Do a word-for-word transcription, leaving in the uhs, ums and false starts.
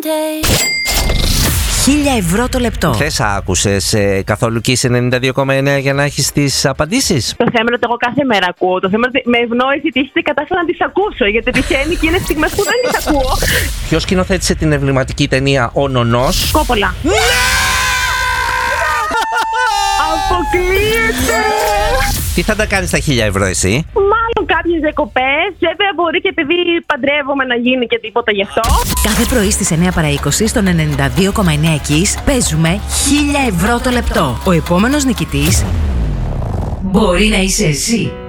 Χίλια ευρώ το λεπτό. Χθες άκουσες ε, καθόλου Kiss ενενήντα δύο κόμμα εννέα για να έχεις τις απαντήσεις? Το θέμα είναι ότι εγώ κάθε μέρα ακούω. Το θέμα είναι ότι με ευνόησε η τύχη και κατάφερα να τις ακούσω. Γιατί τυχαίνει και είναι στιγμές που δεν τις ακούω. Ποιος σκηνοθέτησε την εμβληματική ταινία Ο Νονός? Κόπολα. Αποκλείεται! Τι θα τα κάνεις τα χίλια ευρώ εσύ? Μάλλον κάποιες διακοπές. Βέβαια μπορεί και επειδή παντρεύομαι να γίνει και τίποτα γι' αυτό. Κάθε πρωί στις εννέα παρά είκοσι στον ενενήντα δύο κόμμα εννέα Kiss παίζουμε χίλια ευρώ το λεπτό. Ο επόμενος νικητής μπορεί να είσαι εσύ.